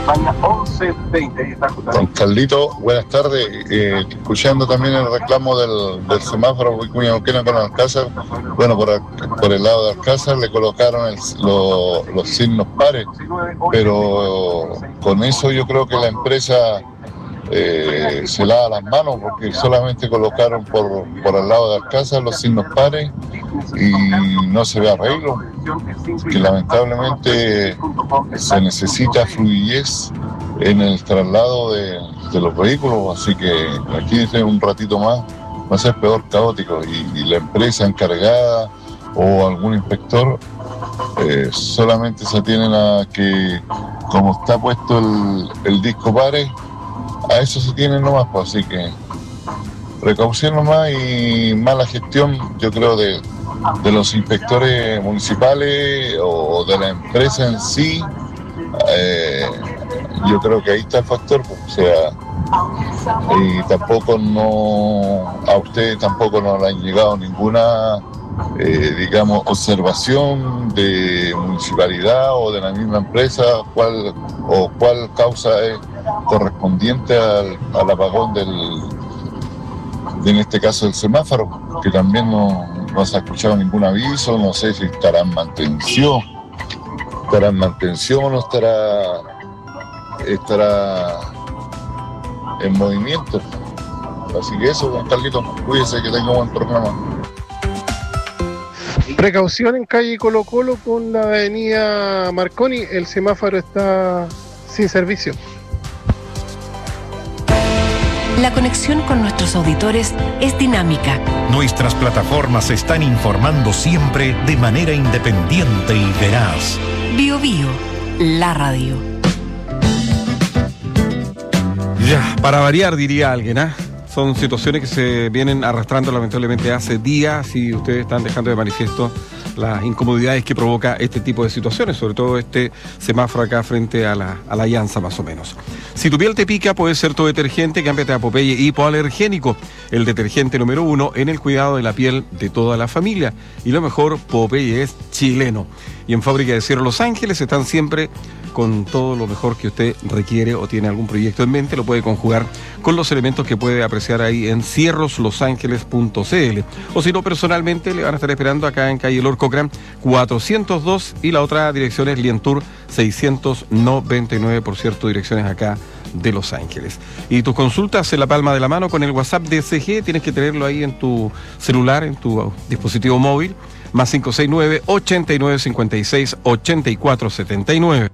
España 1120, ahí está justamente. Don Carlito, buenas tardes. Escuchando también el reclamo del semáforo Vicuña Neuquén con Alcázar. Bueno, por el lado de Alcázar le colocaron los signos pares, pero con eso yo creo que la empresa se lava las manos, porque solamente colocaron por al lado de Alcázar los signos pares y no se ve arreglo, que lamentablemente se necesita fluidez en el traslado de los vehículos, así que aquí desde un ratito más va a ser peor, caótico, y la empresa encargada o algún inspector solamente se atienen a que, como está puesto el disco pare, a eso se tienen nomás, pues, así que precaución nomás y mala gestión, yo creo, de los inspectores municipales o de la empresa en sí. Yo creo que ahí está el factor, pues, o sea, y tampoco a ustedes tampoco nos han llegado ninguna digamos, observación de municipalidad o de la misma empresa, cuál causa es correspondiente al apagón en este caso del semáforo, que también no se ha escuchado ningún aviso. No sé si estará en mantención o no estará en movimiento. Así que eso, don Carlito, cuídese, que tenga un buen programa. Precaución en calle Colo Colo con la avenida Marconi, el semáforo está sin servicio. La conexión con nuestros auditores es dinámica. Nuestras plataformas están informando siempre de manera independiente y veraz. Bio Bio, la radio. Ya, para variar, diría alguien, ¿ah? Son situaciones que se vienen arrastrando lamentablemente hace días y ustedes están dejando de manifiesto las incomodidades que provoca este tipo de situaciones, sobre todo este semáforo acá frente a la Alianza, más o menos. Si tu piel te pica, puede ser tu detergente, cámbiate a Popeye Hipoalergénico, el detergente número 1 en el cuidado de la piel de toda la familia. Y lo mejor, Popeye es chileno. Y en Fábrica de Cierro Los Ángeles están siempre con todo lo mejor que usted requiere o tiene algún proyecto en mente, lo puede conjugar con los elementos que puede apreciar ahí en cierroslosangeles.cl. O si no, personalmente le van a estar esperando acá en calle Lord Cochrane 402 y la otra dirección es Lientour 699, por cierto, direcciones acá de Los Ángeles. Y tus consultas en la palma de la mano con el WhatsApp de CG, tienes que tenerlo ahí en tu celular, en tu dispositivo móvil, más 569-8956-8479.